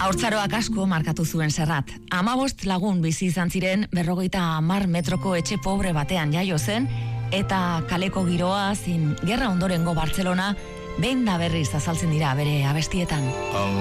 Haurtzaroak asko markatu zuen Serrat. 15 lagun bizi izan ziren 50 metroko etxe pobre batean jaio zen, eta kaleko giroa zin gerra ondorengo Bartzelona behin da berriz azaltzen dira bere abestietan.